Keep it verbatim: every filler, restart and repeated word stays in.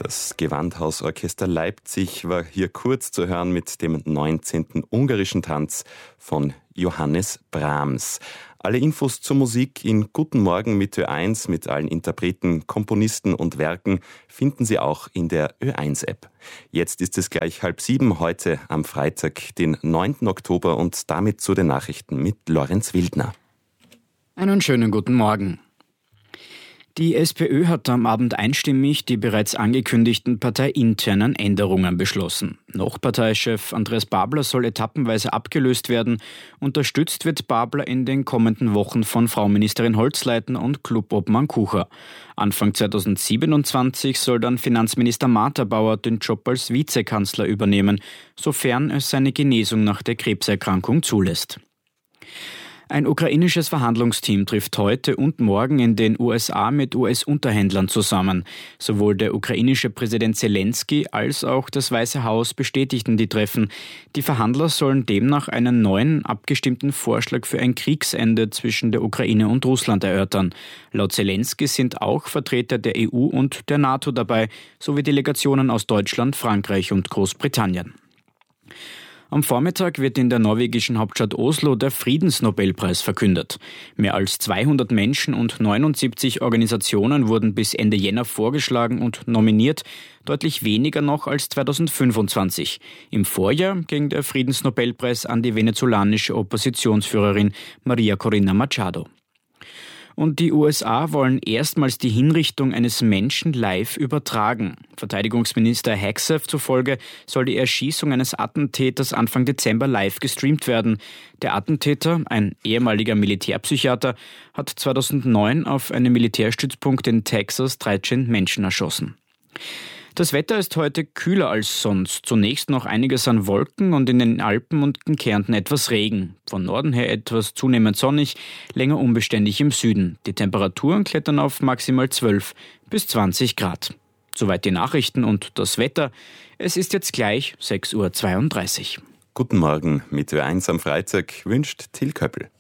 Das Gewandhausorchester Leipzig war hier kurz zu hören mit dem neunzehnten ungarischen Tanz von Johannes Brahms. Alle Infos zur Musik in Guten Morgen mit Ö eins mit allen Interpreten, Komponisten und Werken finden Sie auch in der Ö eins App. Jetzt ist es gleich halb sieben, heute am Freitag, den neunten Oktober, und damit zu den Nachrichten mit Lorenz Wildner. Einen schönen guten Morgen. Die SPÖ hat am Abend einstimmig die bereits angekündigten parteiinternen Änderungen beschlossen. Noch Parteichef Andreas Babler soll etappenweise abgelöst werden. Unterstützt wird Babler in den kommenden Wochen von Frau Ministerin Holzleitner und Clubobmann Kucher. Anfang zweitausendsiebenundzwanzig soll dann Finanzminister Martha-Bauer den Job als Vizekanzler übernehmen, sofern es seine Genesung nach der Krebserkrankung zulässt. Ein ukrainisches Verhandlungsteam trifft heute und morgen in den U S A mit U S-Unterhändlern zusammen. Sowohl der ukrainische Präsident Zelensky als auch das Weiße Haus bestätigten die Treffen. Die Verhandler sollen demnach einen neuen, abgestimmten Vorschlag für ein Kriegsende zwischen der Ukraine und Russland erörtern. Laut Zelensky sind auch Vertreter der E U und der NATO dabei, sowie Delegationen aus Deutschland, Frankreich und Großbritannien. Am Vormittag wird in der norwegischen Hauptstadt Oslo der Friedensnobelpreis verkündet. Mehr als zweihundert Menschen und neunundsiebzig Organisationen wurden bis Ende Jänner vorgeschlagen und nominiert, deutlich weniger noch als zweitausendfünfundzwanzig. Im Vorjahr ging der Friedensnobelpreis an die venezolanische Oppositionsführerin Maria Corina Machado. Und die U S A wollen erstmals die Hinrichtung eines Menschen live übertragen. Verteidigungsminister Hegseth zufolge soll die Erschießung eines Attentäters Anfang Dezember live gestreamt werden. Der Attentäter, ein ehemaliger Militärpsychiater, hat zweitausendneun auf einem Militärstützpunkt in Texas dreizehn Menschen erschossen. Das Wetter ist heute kühler als sonst. Zunächst noch einiges an Wolken und in den Alpen und in Kärnten etwas Regen. Von Norden her etwas zunehmend sonnig, länger unbeständig im Süden. Die Temperaturen klettern auf maximal zwölf bis zwanzig Grad. Soweit die Nachrichten und das Wetter. Es ist jetzt gleich sechs Uhr zweiunddreißig. Guten Morgen mit Ö eins am Freitag wünscht Till Köppel.